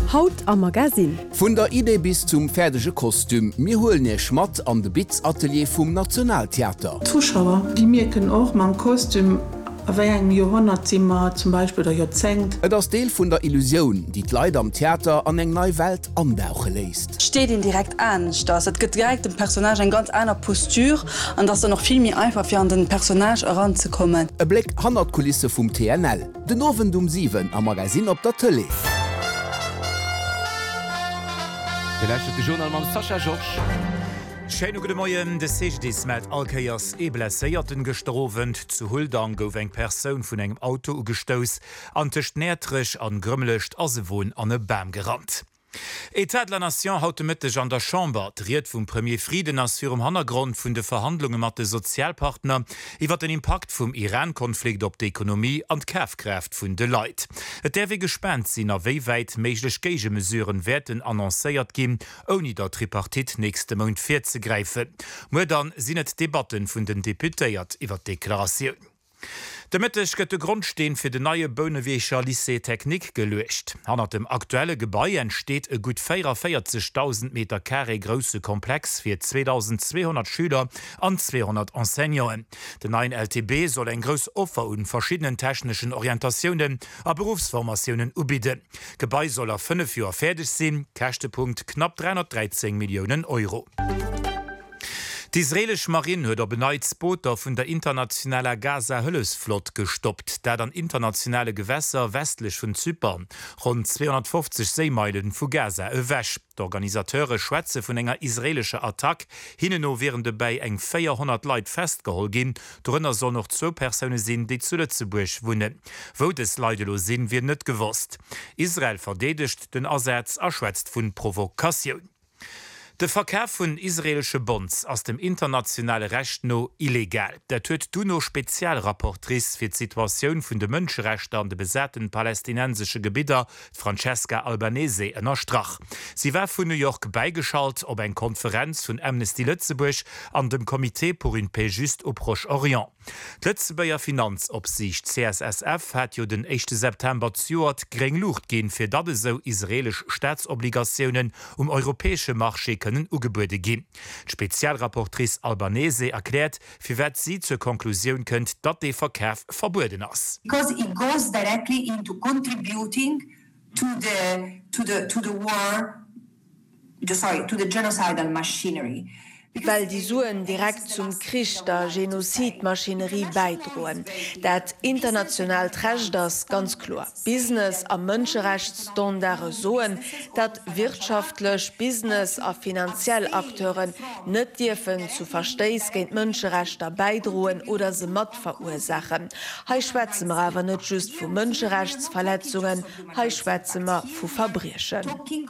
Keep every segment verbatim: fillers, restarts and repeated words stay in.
Haut am Magasin. Von der Idee bis zum fertige Kostüm. Wir holen ihr Schmatt an de Bits-Atelier vom Nationaltheater. Zuschauer, die merken auch mein Kostüm ein Jahrhundertzimmer zum Beispiel der Jahrzehnt. Das Teil von der Illusion, die die Leute am Theater an eine neue Welt antauchen lässt. Steht ihn direkt an, dass es direkt dem Personage eine ganz andere Postur und dass er noch viel mehr einfach für an den Personage heranzukommen. Ein Blick hinter die Kulisse vom T N L. Den Abend um sieben am Magazin auf der Tele. Vielleicht Journal mit Sascha George. Schein gute Moien de sech dis mat Alkeiers e blesséierten gestrowend zu Huldang gouf eng Persoun vun engem Auto ugestous, antecht nätrech an grëmmelecht as se wohn an e Bam gerannt. Etat la Nation haut mittech an der Chamber driiert vum Premier Frieden ass fir um Hannergrund vun de Verhandlungen mat de Sozialpartner iwwer den Impact vum Iran-Konflikt op d'Ekonomie an d'Käfkräft vun de Leiit. Et der wie gespernt sinn a wéi weit méiglech Geigemesuren werden annoncéiert gin, oni dat Tripartit nächste Mount vier ze greifen. Mo dann sinn et Debatten vun den Deputéiert iwwer Deklaratioun. Damitch gëtt de Grundsteen fir de neue Bonewecher Lycée-Technik gelecht. Hanner dem aktuelle Gebäi entsteet e gut vierundvierzigtausend Meter Carré grosse Komplex fir zweitausendzweihundert Schüler an zweihundert Enseignanten. Den neuen L T B soll en gros Offer un verschiedenen technischen Orientationen a Berufsformationen ubide. Gebäi soll er fünf Joer fertig sinn, Kächtepunkt knapp dreihundertdreizehn Millionen Euro. Die israelische Marine huet der Beneitsbooter vun der internationaler Gaza-Hëllesflott gestoppt, der an internationale Gewässer westlich vun Zypern rund zweihundertfünfzig Seemeilen vu Gaza ewäsch. D'Organisateure schwätze vun enger israelischer Attack hinno wären dabei eng vierhundert Leiit festgehol gin, drnner soll noch zwei Personen sinn, die zu Lützeburg wohnen. Wo des Leidelo sinn wir net gewusst. Israel verdedigt den Ersatz erschwätzt vun Provokation. Der Verkehr von israelische Bonds aus dem internationale Recht no illegal. Der töt du no Spezialrapportrice für die Situation von de Menschenrechte an de besetzten palästinensische Gebieter Francesca Albanese in Strach. Sie war von New York beigeschaltet ob ein Konferenz von Amnesty Lützeburg an dem Komitee pour une paix juste au Proche-Orient. Die Lützeburger Finanzobsicht C S S F hat jo den ersten September zuert gering Lucht gehen für dat so israelisch Staatsobligationen um europäische Marché können ugebäude gehen. Spezialrapportrice Albanese erklärt, für wat sie zur Konklusion könnt, dat der Verkauf verboten ist. Because it goes directly into contributing to the to the to the war, sorry, to the genocidal machinery. Weil die Suen direkt zum Krieg der Genozidmaschinerie beidrohen. Dat international Recht das ganz klar. Business am Menschenrechtsstandard soen, dat wirtschaftlich Business a finanziell Akteuren net dürfen zu Verstehs gegen Menschenrechte beidrohen oder se mat verursachen. Hei schwätzen wir aber nicht just vu Menschenrechtsverletzungen, hei schwätzen wir vu Verbrechen.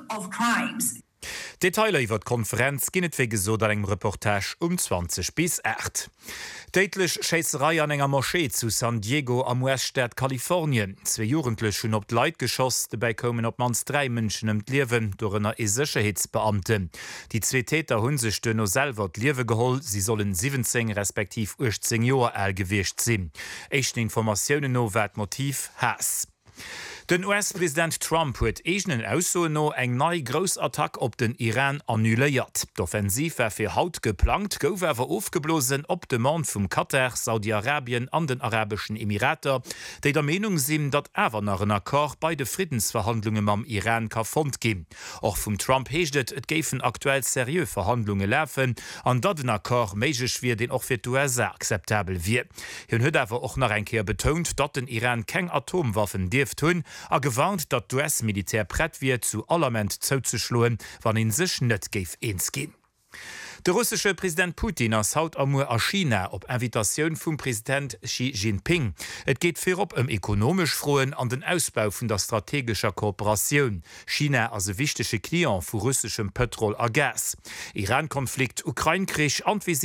Detailer iwwer Konferenz ginnet wege so dat eng Reportage um zwanzig bis acht. Deitlech Scheisserei an enger Moschee zu San Diego am Weststaat Kalifornien. Zwei Jugendlech hun op d Leiit geschoss, dabei kommen op mans drei Mënschen em Liewen durch ënner e Sicherheitsbeamte. Die zwei Täter hunn sech no selber d Liewe geholl, sie sollen siebzehn respektiv achtzehn Joer äl gewicht sinn. Echten Informationoune no wat Motiv Hass. Den U S-Präsident Trump huet egenen ausso no eng nei Grosattack op den Iran annuléiert. D'Offensiv wär fir haut geplant, gouf awer aufgeblosen op de Mand vum Katar, Saudi-Arabien an den Arabischen Emirater, déi der Menung sinn, dat awer nach en Akkor bei de Friedensverhandlungen mam Iran ka fond gin. Och vum Trump heeschtet, et géiffen aktuell serieux Verhandlungen läfen, an dat den Akkor méigich wie den och fir d'U S A akzeptabel wie. Hien huet awer och nach enkeer betont, dat den Iran keng Atomwaffen dirft hunn, a gewarnt, dat d'U S-Militär brett wie zu allerment zouzuschloen, wann in sech net geif eens gin. Der russische Präsident Putin ass haut amur a China op Invitationun vum Präsident Xi Jinping. Et geht fir op em ekonomisch Froen an den Ausbau vun der strategischer Kooperation. China as e wichtesche Klient vu russischem Petrol a Gas. Iran-Konflikt, Ukraine-Krieg,